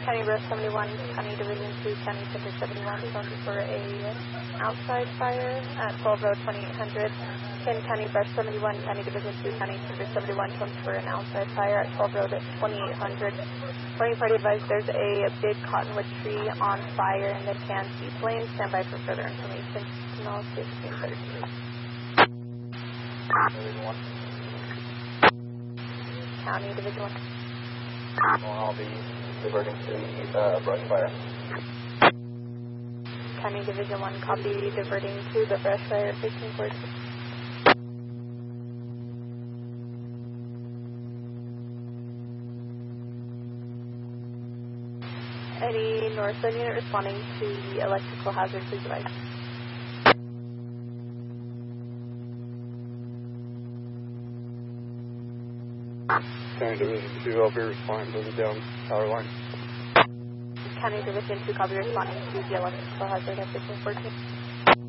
County Brush 71, County Division 2, County Center 71, phone for a outside fire at 12 Road 2800. Ken County Brush 71, County Division 2, County Center 71, phone for an outside fire at 12 Road 2800. Morning party advised there's a big cottonwood tree on fire in the Kansas Lane. Stand by for further information. No, 1630. County Division 1. I'll be diverting to the brush fire. County Division 1, copy, diverting to the brush fire, 1540. Any Northside unit responding to the electrical hazard, please advise. County Division 2, I'll be responding to the down power line. County Division 2, copy, responding to the electrical hazard at 1514.